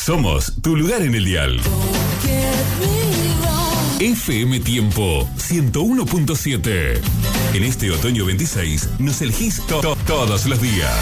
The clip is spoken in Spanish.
Somos tu lugar en el dial. FM Tiempo 101.7. En este otoño 26 nos elegís todos los días.